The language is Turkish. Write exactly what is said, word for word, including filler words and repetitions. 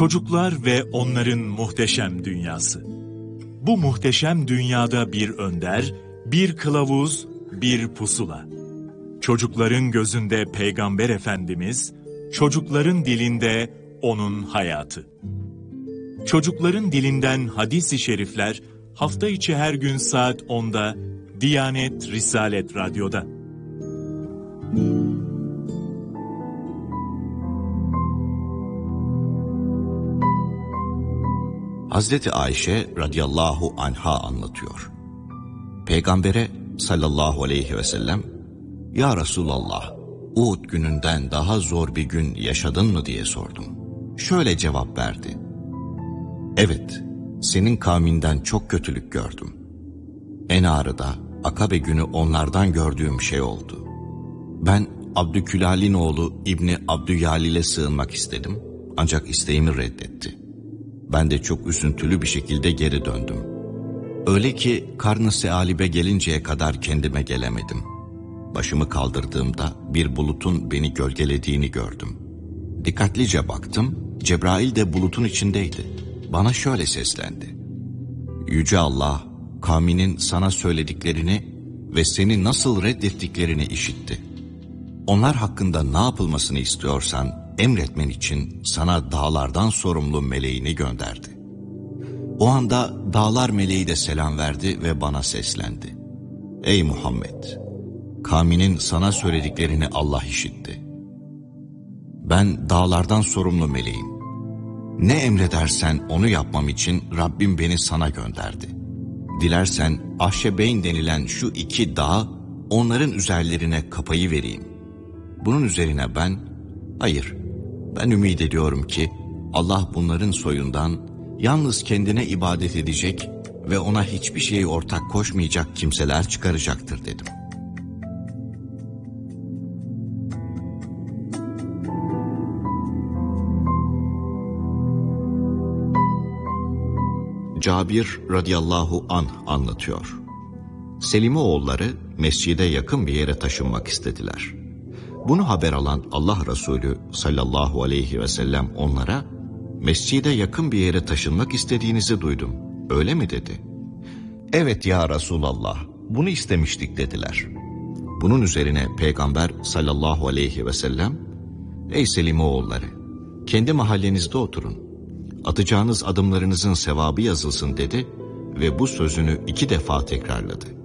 Çocuklar ve onların muhteşem dünyası. Bu muhteşem dünyada bir önder, bir kılavuz, bir pusula. Çocukların gözünde Peygamber Efendimiz, çocukların dilinde onun hayatı. Çocukların dilinden hadis-i şerifler hafta içi her gün saat onda Diyanet Risalet Radyo'da. Hazreti Ayşe radıyallahu anha anlatıyor. Peygambere sallallahu aleyhi ve sellem, "Ya Resulallah, Uhud gününden daha zor bir gün yaşadın mı?" diye sordum. Şöyle cevap verdi: "Evet, senin kavminden çok kötülük gördüm. En ağırı da Akabe günü onlardan gördüğüm şey oldu. Ben Abdükülal'in oğlu İbni Abdüyalil'e sığınmak istedim, ancak isteğimi reddetti. Ben de çok üzüntülü bir şekilde geri döndüm. Öyle ki karnı sealibe gelinceye kadar kendime gelemedim. Başımı kaldırdığımda bir bulutun beni gölgelediğini gördüm. Dikkatlice baktım, Cebrail de bulutun içindeydi. Bana şöyle seslendi: Yüce Allah, kavminin sana söylediklerini ve seni nasıl reddettiklerini işitti. Onlar hakkında ne yapılmasını istiyorsan emretmen için sana dağlardan sorumlu meleğini gönderdi. O anda dağlar meleği de selam verdi ve bana seslendi: Ey Muhammed! Kavminin sana söylediklerini Allah işitti. Ben dağlardan sorumlu meleğim. Ne emredersen onu yapmam için Rabbim beni sana gönderdi. Dilersen Ahşebeyn denilen şu iki dağ, onların üzerlerine kapayı vereyim. Bunun üzerine ben, hayır, ben ümit ediyorum ki Allah bunların soyundan yalnız kendine ibadet edecek ve ona hiçbir şeyi ortak koşmayacak kimseler çıkaracaktır dedim. Cabir radıyallahu anh anlatıyor. Selimoğulları mescide yakın bir yere taşınmak istediler. Bunu haber alan Allah Resulü sallallahu aleyhi ve sellem onlara, mescide yakın bir yere taşınmak istediğinizi duydum, öyle mi dedi. Evet ya Resulallah, bunu istemiştik dediler. Bunun üzerine Peygamber sallallahu aleyhi ve sellem, ey Selimoğulları, kendi mahallenizde oturun, atacağınız adımlarınızın sevabı yazılsın dedi ve bu sözünü iki defa tekrarladı.